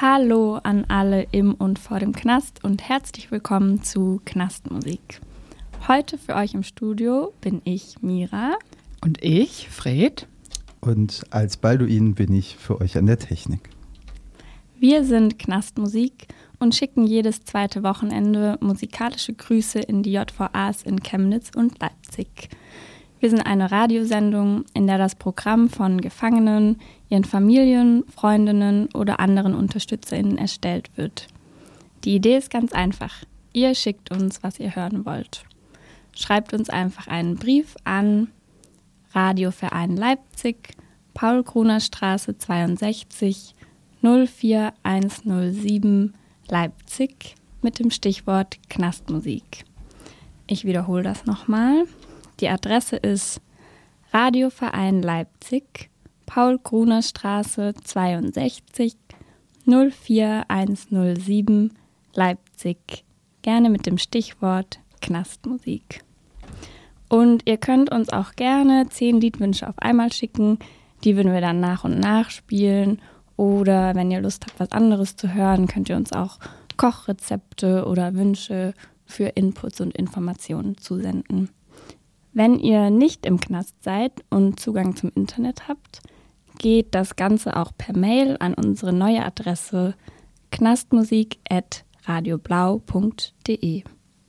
Hallo an alle im und vor dem Knast und herzlich willkommen zu Knastmusik. Heute für euch im Studio bin ich Mira. Und ich, Fred. Und als Balduin bin ich für euch an der Technik. Wir sind Knastmusik und schicken jedes zweite Wochenende musikalische Grüße in die JVAs in Chemnitz und Leipzig. Wir sind eine Radiosendung, in der das Programm von Gefangenen, ihren Familien, Freundinnen oder anderen UnterstützerInnen erstellt wird. Die Idee ist ganz einfach. Ihr schickt uns, was ihr hören wollt. Schreibt uns einfach einen Brief an Radioverein Leipzig, Paul-Kruner-Straße 62 04107 Leipzig mit dem Stichwort Knastmusik. Ich wiederhole das nochmal. Die Adresse ist Radioverein Leipzig, Paul-Kruner-Straße 62 04107 Leipzig. Gerne mit dem Stichwort Knastmusik. Und ihr könnt uns auch gerne 10 Liedwünsche auf einmal schicken. Die würden wir dann nach und nach spielen. Oder wenn ihr Lust habt, was anderes zu hören, könnt ihr uns auch Kochrezepte oder Wünsche für Inputs und Informationen zusenden. Wenn ihr nicht im Knast seid und Zugang zum Internet habt, geht das Ganze auch per Mail an unsere neue Adresse knastmusik@radioblau.de.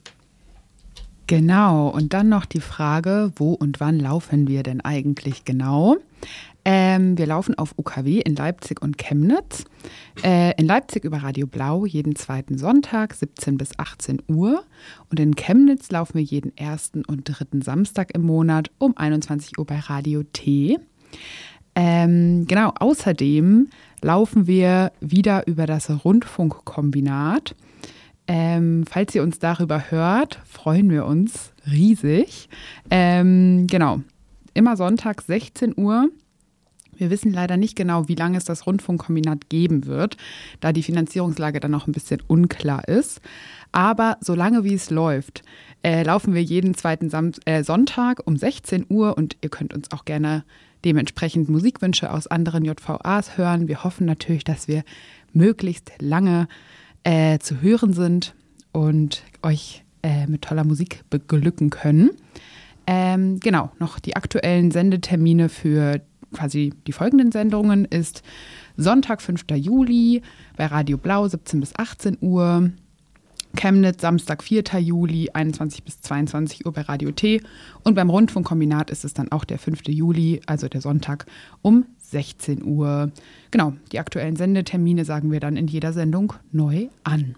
Genau, und dann noch die Frage, wo und wann laufen wir denn eigentlich genau? Wir laufen auf UKW in Leipzig und Chemnitz. In Leipzig über Radio Blau jeden zweiten Sonntag, 17 bis 18 Uhr. Und in Chemnitz laufen wir jeden ersten und dritten Samstag im Monat um 21 Uhr bei Radio T. Genau, außerdem laufen wir wieder über das Rundfunkkombinat. Falls ihr uns darüber hört, freuen wir uns riesig. Genau, immer Sonntag 16 Uhr. Wir wissen leider nicht genau, wie lange es das Rundfunkkombinat geben wird, da die Finanzierungslage dann noch ein bisschen unklar ist. Aber solange wie es läuft, laufen wir jeden zweiten Sonntag um 16 Uhr und ihr könnt uns auch gerne dementsprechend Musikwünsche aus anderen JVAs hören. Wir hoffen natürlich, dass wir möglichst lange zu hören sind und euch mit toller Musik beglücken können. Genau, noch die aktuellen Sendetermine für quasi die folgenden Sendungen ist Sonntag, 5. Juli bei Radio Blau 17 bis 18 Uhr, Chemnitz Samstag, 4. Juli 21 bis 22 Uhr bei Radio T und beim Rundfunkkombinat ist es dann auch der 5. Juli, also der Sonntag um 16 Uhr. Genau, die aktuellen Sendetermine sagen wir dann in jeder Sendung neu an.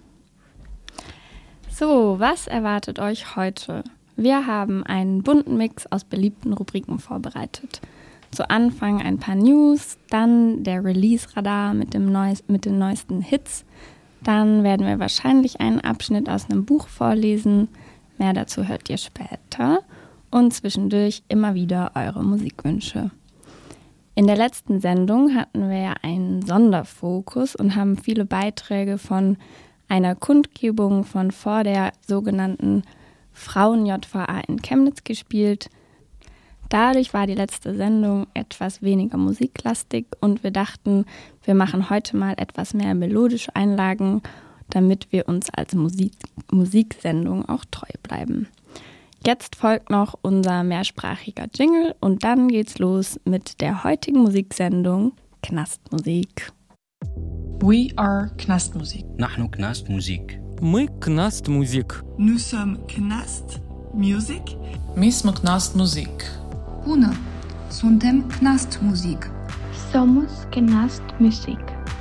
So, was erwartet euch heute? Wir haben einen bunten Mix aus beliebten Rubriken vorbereitet. Zu Anfang ein paar News, dann der Release-Radar mit den neuesten Hits. Dann werden wir wahrscheinlich einen Abschnitt aus einem Buch vorlesen. Mehr dazu hört ihr später. Und zwischendurch immer wieder eure Musikwünsche. In der letzten Sendung hatten wir ja einen Sonderfokus und haben viele Beiträge von einer Kundgebung von vor der sogenannten Frauen-JVA in Chemnitz gespielt. Dadurch war die letzte Sendung etwas weniger musiklastig und wir dachten, wir machen heute mal etwas mehr melodische Einlagen, damit wir uns als Musiksendung auch treu bleiben. Jetzt folgt noch unser mehrsprachiger Jingle und dann geht's los mit der heutigen Musiksendung Knastmusik. We are Knastmusik. نحن كناست موزيك. Мы Knastmusik. Nous sommes Knast Music. My sme Knastmusik. Bună! Suntem Knast Musik. Somos Knast Musik.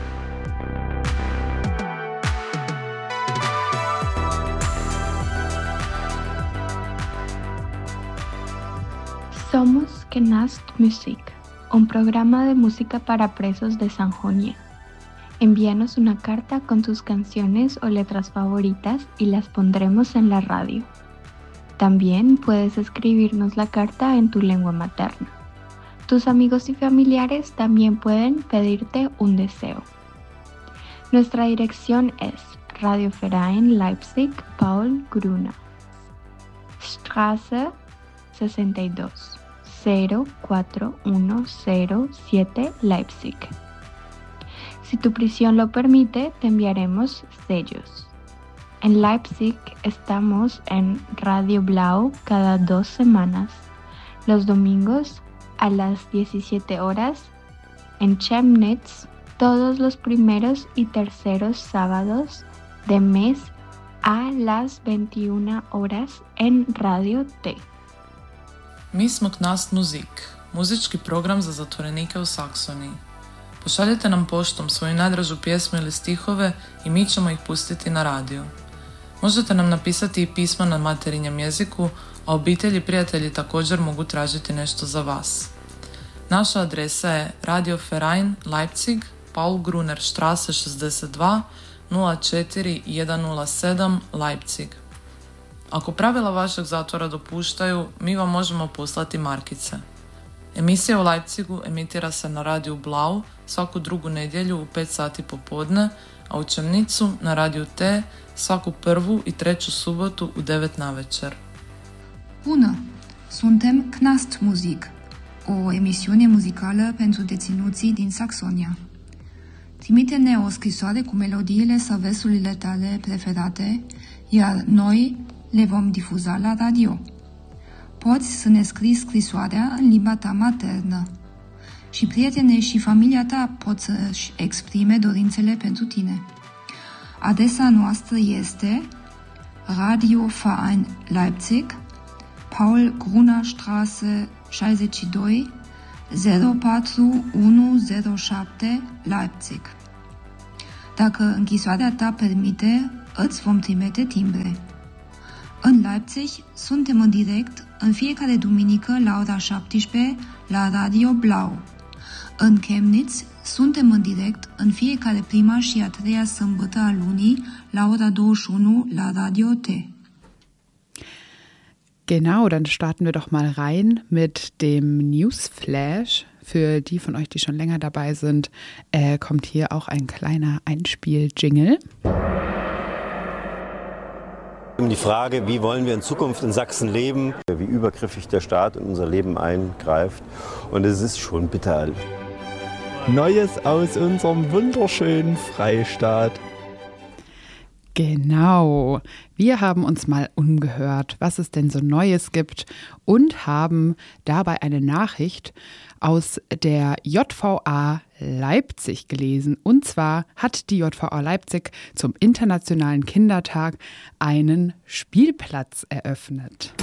Somos Knast Musik, un programa de música para presos de Sajonia. Envíanos una carta con tus canciones o letras favoritas y las pondremos en la radio. También puedes escribirnos la carta en tu lengua materna. Tus amigos y familiares también pueden pedirte un deseo. Nuestra dirección es Radioverein Leipzig, Paul Kruner, Straße 62 04107 Leipzig. Si tu prisión lo permite, te enviaremos sellos. En Leipzig estamos en Radio Blau cada 2 semanas, los domingos a las 17 horas, en Chemnitz todos los primeros y terceros sábados de mes a las 21 horas en Radio T. Mi smo Knast Muzik, muzički program za zatvorenike u Saksoniji. Pošaljite nam poštom svoju najdražu pjesmu ili stihove i mi ćemo ih pustiti na radio. Možete nam napisati i pisma na materinjem jeziku, a obitelji i prijatelji također mogu tražiti nešto za vas. Naša adresa je Radio Verein Leipzig, Paul Gruner Straße 62 04107 Leipzig. Ako pravila vašeg zatvora dopuštaju, mi vam možemo poslati markice. Emisija u Leipzigu emitira se na radiju Blau svaku drugu nedjelju u 5 sati popodne, a u Chemnitzu na radiju T svaku prvu i treću subotu u 9 navečer. Bună! Suntem Knast Muzik, o emisiune muzicală pentru deținuții din Saxonia. Trimite-ne o scrisoare cu melodiile sau versurile tale preferate, iar noi le vom difuza la radio. Poți să ne scrii scrisoarea în limba ta maternă. Și prietenii și familia ta pot să-și exprime dorințele pentru tine. Adresa noastră este Radio Verein Leipzig, Paul Gruner Straße 62 04107 Leipzig. Dacă închisoarea ta permite, îți vom trimite timbre. În Leipzig suntem în direct în fiecare duminică la ora 17 la Radio Blau. În Chemnitz suntem în direct în fiecare prima și a treia sâmbătă a lunii la ora 21 la Radio T. Genau, dann starten wir doch mal rein mit dem Newsflash. Für die von euch, die schon länger dabei sind, kommt hier auch ein kleiner Einspiel-Jingle. Die Frage, wie wollen wir in Zukunft in Sachsen leben, wie übergriffig der Staat in unser Leben eingreift. Und es ist schon bitter. Neues aus unserem wunderschönen Freistaat. Genau. Wir haben uns mal umgehört, was es denn so Neues gibt und haben dabei eine Nachricht aus der JVA Leipzig gelesen. Und zwar hat die JVA Leipzig zum Internationalen Kindertag einen Spielplatz eröffnet.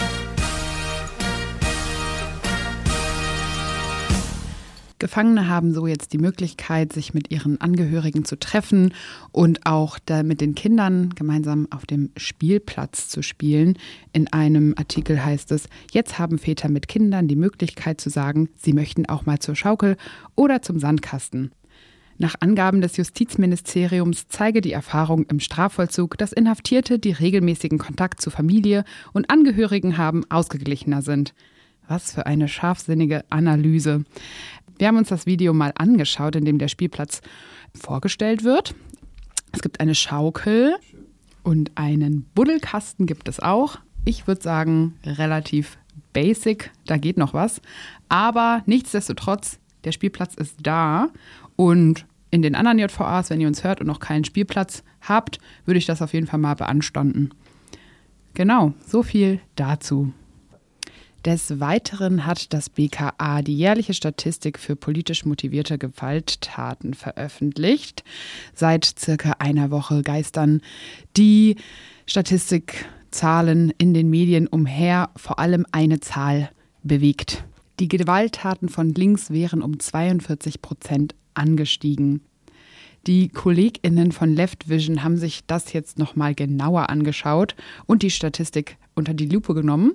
Gefangene haben so jetzt die Möglichkeit, sich mit ihren Angehörigen zu treffen und auch da mit den Kindern gemeinsam auf dem Spielplatz zu spielen. In einem Artikel heißt es, jetzt haben Väter mit Kindern die Möglichkeit zu sagen, sie möchten auch mal zur Schaukel oder zum Sandkasten. Nach Angaben des Justizministeriums zeige die Erfahrung im Strafvollzug, dass Inhaftierte, die regelmäßigen Kontakt zu Familie und Angehörigen haben, ausgeglichener sind. Was für eine scharfsinnige Analyse. Wir haben uns das Video mal angeschaut, in dem der Spielplatz vorgestellt wird. Es gibt eine Schaukel und einen Buddelkasten gibt es auch. Ich würde sagen, relativ basic, da geht noch was. Aber nichtsdestotrotz, der Spielplatz ist da. Und in den anderen JVAs, wenn ihr uns hört und noch keinen Spielplatz habt, würde ich das auf jeden Fall mal beanstanden. Genau, so viel dazu. Des Weiteren hat das BKA die jährliche Statistik für politisch motivierte Gewalttaten veröffentlicht. Seit circa einer Woche geistern die Statistikzahlen in den Medien umher, vor allem eine Zahl bewegt. Die Gewalttaten von links wären um 42% angestiegen. Die KollegInnen von Left Vision haben sich das jetzt nochmal genauer angeschaut und die Statistik unter die Lupe genommen.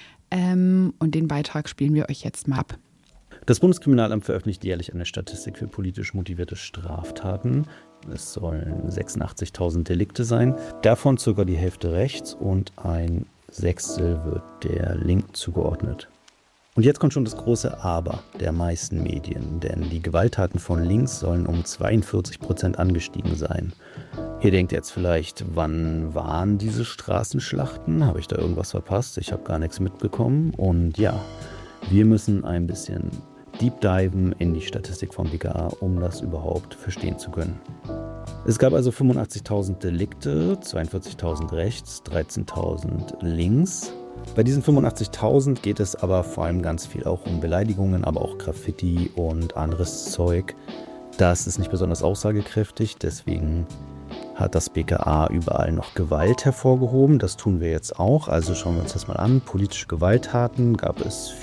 Und den Beitrag spielen wir euch jetzt mal ab. Das Bundeskriminalamt veröffentlicht jährlich eine Statistik für politisch motivierte Straftaten. Es sollen 86.000 Delikte sein, davon ca. die Hälfte rechts und ein Sechstel wird der Linken zugeordnet. Und jetzt kommt schon das große Aber der meisten Medien, denn die Gewalttaten von links sollen um 42% angestiegen sein. Ihr denkt jetzt vielleicht, wann waren diese Straßenschlachten? Habe ich da irgendwas verpasst? Ich habe gar nichts mitbekommen. Und ja, wir müssen ein bisschen deep diven in die Statistik vom BKA, um das überhaupt verstehen zu können. Es gab also 85.000 Delikte, 42.000 rechts, 13.000 links. Bei diesen 85.000 geht es aber vor allem ganz viel auch um Beleidigungen, aber auch Graffiti und anderes Zeug. Das ist nicht besonders aussagekräftig, deswegen hat das BKA überall noch Gewalt hervorgehoben. Das tun wir jetzt auch. Also schauen wir uns das mal an. Politische Gewalttaten gab es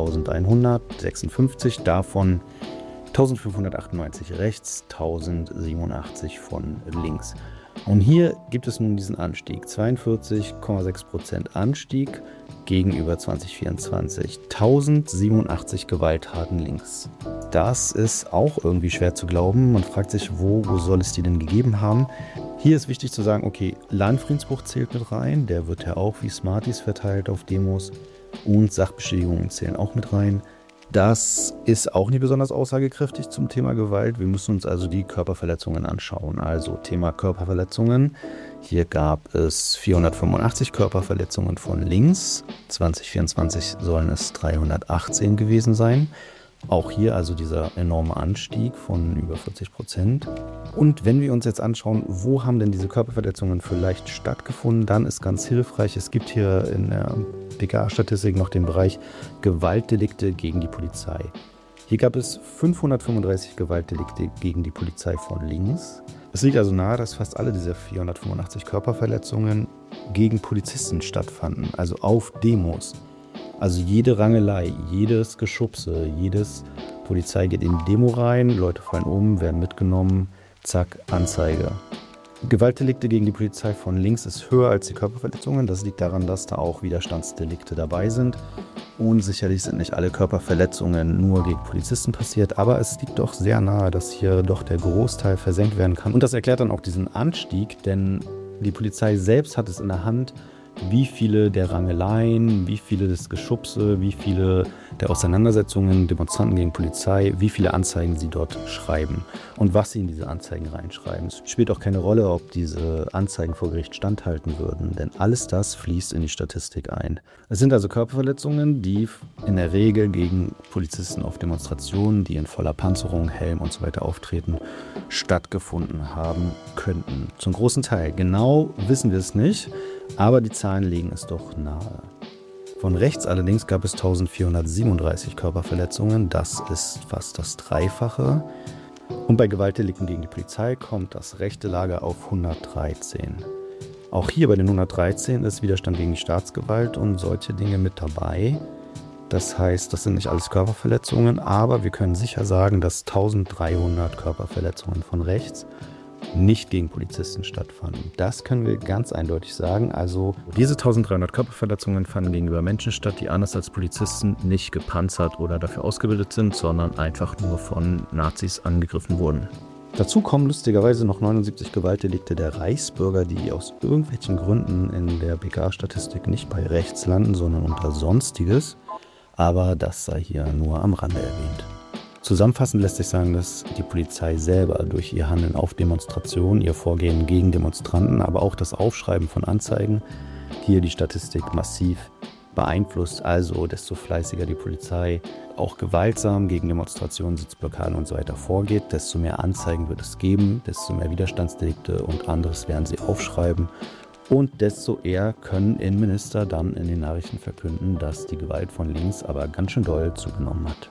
4.156, davon 1.598 rechts, 1.087 von links. Und hier gibt es nun diesen Anstieg, 42,6% Anstieg gegenüber 2024, 1087 Gewalttaten links. Das ist auch irgendwie schwer zu glauben. Man fragt sich, wo soll es die denn gegeben haben? Hier ist wichtig zu sagen, okay, Landfriedensbruch zählt mit rein, der wird ja auch wie Smarties verteilt auf Demos und Sachbeschädigungen zählen auch mit rein. Das ist auch nicht besonders aussagekräftig zum Thema Gewalt. Wir müssen uns also die Körperverletzungen anschauen. Also Thema Körperverletzungen. Hier gab es 485 Körperverletzungen von links. 2024 sollen es 318 gewesen sein. Auch hier also dieser enorme Anstieg von über 40%. Und wenn wir uns jetzt anschauen, wo haben denn diese Körperverletzungen vielleicht stattgefunden, dann ist ganz hilfreich, es gibt hier in der BKA-Statistik noch den Bereich Gewaltdelikte gegen die Polizei. Hier gab es 535 Gewaltdelikte gegen die Polizei von links. Es liegt also nahe, dass fast alle dieser 485 Körperverletzungen gegen Polizisten stattfanden, also auf Demos. Also jede Rangelei, jedes Geschubse, jedes Polizei geht in die Demo rein, Leute fallen um, werden mitgenommen, zack, Anzeige. Gewaltdelikte gegen die Polizei von links ist höher als die Körperverletzungen. Das liegt daran, dass da auch Widerstandsdelikte dabei sind. Und sicherlich sind nicht alle Körperverletzungen nur gegen Polizisten passiert, aber es liegt doch sehr nahe, dass hier doch der Großteil versenkt werden kann. Und das erklärt dann auch diesen Anstieg, denn die Polizei selbst hat es in der Hand, wie viele der Rangeleien, wie viele des Geschubse, wie viele der Auseinandersetzungen, Demonstranten gegen Polizei, wie viele Anzeigen sie dort schreiben und was sie in diese Anzeigen reinschreiben. Es spielt auch keine Rolle, ob diese Anzeigen vor Gericht standhalten würden, denn alles das fließt in die Statistik ein. Es sind also Körperverletzungen, die in der Regel gegen Polizisten auf Demonstrationen, die in voller Panzerung, Helm und so weiter auftreten, stattgefunden haben könnten. Zum großen Teil. Genau wissen wir es nicht. Aber die Zahlen legen es doch nahe. Von rechts allerdings gab es 1437 Körperverletzungen, das ist fast das Dreifache. Und bei Gewaltdelikten gegen die Polizei kommt das rechte Lager auf 113. Auch hier bei den 113 ist Widerstand gegen die Staatsgewalt und solche Dinge mit dabei. Das heißt, das sind nicht alles Körperverletzungen, aber wir können sicher sagen, dass 1300 Körperverletzungen von rechts nicht gegen Polizisten stattfanden. Das können wir ganz eindeutig sagen. Also diese 1300 Körperverletzungen fanden gegenüber Menschen statt, die anders als Polizisten nicht gepanzert oder dafür ausgebildet sind, sondern einfach nur von Nazis angegriffen wurden. Dazu kommen lustigerweise noch 79 Gewaltdelikte der Reichsbürger, die aus irgendwelchen Gründen in der BKA-Statistik nicht bei rechts landen, sondern unter Sonstiges. Aber das sei hier nur am Rande erwähnt. Zusammenfassend lässt sich sagen, dass die Polizei selber durch ihr Handeln auf Demonstrationen, ihr Vorgehen gegen Demonstranten, aber auch das Aufschreiben von Anzeigen hier die Statistik massiv beeinflusst. Also desto fleißiger die Polizei auch gewaltsam gegen Demonstrationen, Sitzblockaden und so weiter vorgeht, desto mehr Anzeigen wird es geben, desto mehr Widerstandsdelikte und anderes werden sie aufschreiben. Und desto eher können Innenminister dann in den Nachrichten verkünden, dass die Gewalt von links aber ganz schön doll zugenommen hat.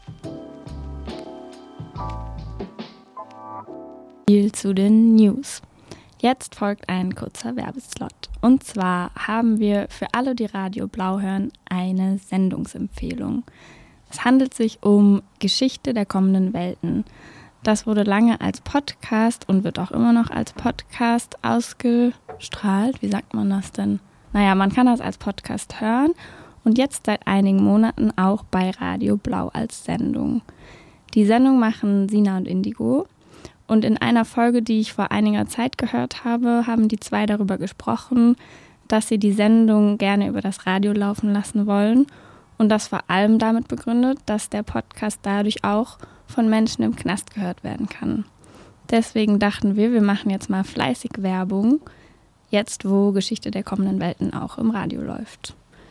Viel zu den News. Jetzt folgt ein kurzer Werbeslot. Und zwar haben wir für alle, die Radio Blau hören, eine Sendungsempfehlung. Es handelt sich um Geschichte der kommenden Welten. Das wurde lange als Podcast und wird auch immer noch als Podcast ausgestrahlt. Wie sagt man das denn? Naja, man kann das als Podcast hören und jetzt seit einigen Monaten auch bei Radio Blau als Sendung. Die Sendung machen Sina und Indigo. Und in einer Folge, die ich vor einiger Zeit gehört habe, haben die zwei darüber gesprochen, dass sie die Sendung gerne über das Radio laufen lassen wollen. Und das vor allem damit begründet, dass der Podcast dadurch auch von Menschen im Knast gehört werden kann. Deswegen dachten wir machen jetzt mal fleißig Werbung, jetzt wo Geschichte der kommenden Welten auch im Radio läuft.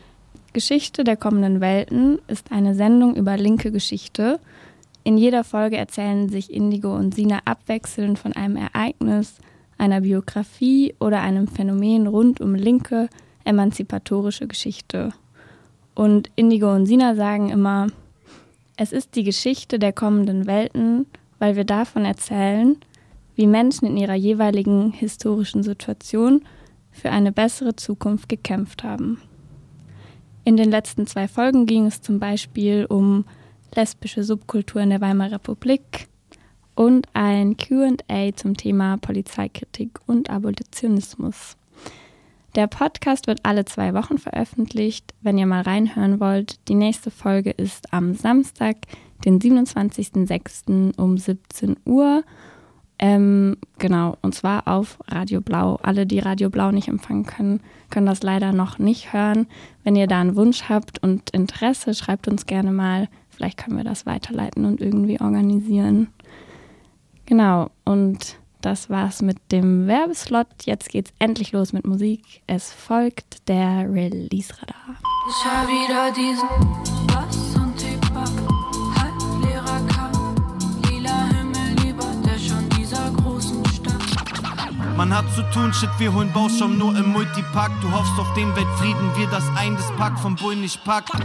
Geschichte der kommenden Welten ist eine Sendung über linke Geschichte. In jeder Folge erzählen sich Indigo und Sina abwechselnd von einem Ereignis, einer Biografie oder einem Phänomen rund um linke, emanzipatorische Geschichte. Und Indigo und Sina sagen immer, es ist die Geschichte der kommenden Welten, weil wir davon erzählen, wie Menschen in ihrer jeweiligen historischen Situation für eine bessere Zukunft gekämpft haben. In den letzten 2 Folgen ging es zum Beispiel um lesbische Subkultur in der Weimarer Republik und ein Q&A zum Thema Polizeikritik und Abolitionismus. Der Podcast wird alle 2 Wochen veröffentlicht. Wenn ihr mal reinhören wollt, die nächste Folge ist am Samstag, den 27.06. um 17 Uhr. Genau, und zwar auf Radio Blau. Alle, die Radio Blau nicht empfangen können, können das leider noch nicht hören. Wenn ihr da einen Wunsch habt und Interesse, schreibt uns gerne mal. Vielleicht können wir das weiterleiten und irgendwie organisieren. Genau, und das war's mit dem Werbeslot. Jetzt geht's endlich los mit Musik. Es folgt der Release-Radar. Ich hab wieder diesen Bass und Tipp-Back, halbleerer Cup, lila Himmel über der schon dieser großen Stadt. Man hat zu tun, shit, wir holen Bauschaum nur im Multipack. Du hoffst auf den Weltfrieden, wir das ein, das Pack vom Bull nicht packt.